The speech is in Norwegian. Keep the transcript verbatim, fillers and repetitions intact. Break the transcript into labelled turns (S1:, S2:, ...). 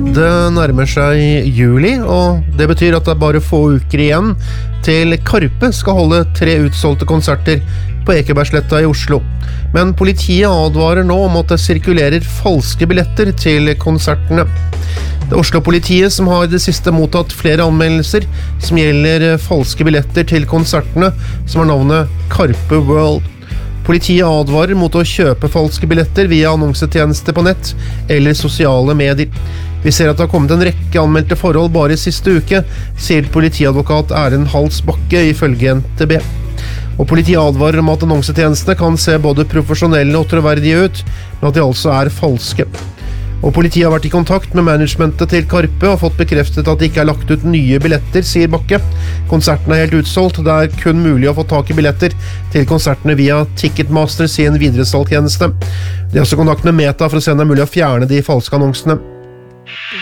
S1: Det nærmer seg juli, og det betyr at det er bare få uker igjen til Karpe skal holde tre utsolgte konserter på Ekebergsletta i Oslo. Men politiet advarer nå om at det sirkulerer falske billetter til konsertene. Det er Oslo-politiet som har det siste mottatt flere anmeldelser som gjelder falske billetter til konsertene, som har navnet Karpe World. Politiet advarer mot å kjøpe falske billetter via annonsetjenester på nett eller sosiale medier. Vi ser at det har kommet en rekke anmeldte forhold bare i siste uke, sier politiadvokat Erlend Hals Bakke ifølge N T B. Og politiet advarer om at annonsetjenestene kan se både profesjonelle og troverdige ut, men at de altså er falske. Og politiet har vært i kontakt med managementet til Karpe og fått bekreftet at det ikke er lagt ut nye billetter, sier Bakke. Konserten er helt utsolgt, det er kun mulig å få tak i billetter til konsertene via Ticketmaster, sier en videresalgstjeneste. De har også kontakt med Meta for å se om det er mulig å fjerne de falske annonsene.